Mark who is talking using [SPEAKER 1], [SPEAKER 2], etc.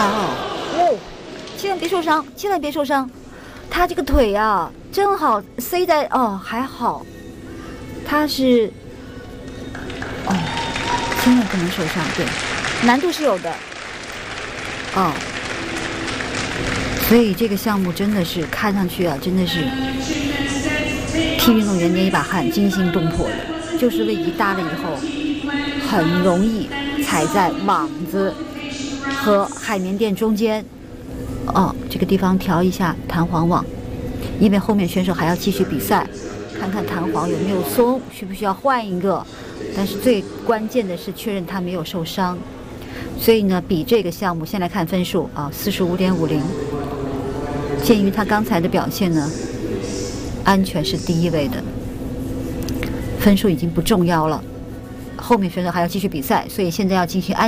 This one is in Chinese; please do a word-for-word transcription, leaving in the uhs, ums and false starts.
[SPEAKER 1] 哦，哦，千万别受伤，千万别受伤。他这个腿啊，真好塞在哦，还好，他是哦，千万不能受伤，对，难度是有的。哦，所以这个项目真的是看上去啊，真的是替运动员捏一把汗，惊心动魄的，就是位移大了以后，很容易踩在网子和海绵垫中间。哦，这个地方调一下弹簧网，因为后面选手还要继续比赛，看看弹簧有没有松，需不需要换一个。但是最关键的是确认他没有受伤。所以呢，比这个项目先来看分数啊，四十五点五零。鉴于他刚才的表现呢，安全是第一位的，分数已经不重要了。后面选手还要继续比赛，所以现在要进行安。